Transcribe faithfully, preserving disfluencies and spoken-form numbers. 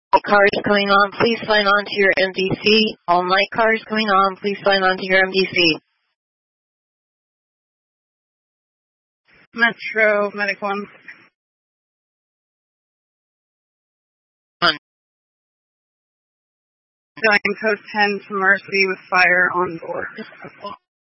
Cars coming on, please sign on to your M D C. All night cars coming on, please sign on to your M D C. Metro, Medic one. On. Going post ten to Mercy with fire on board.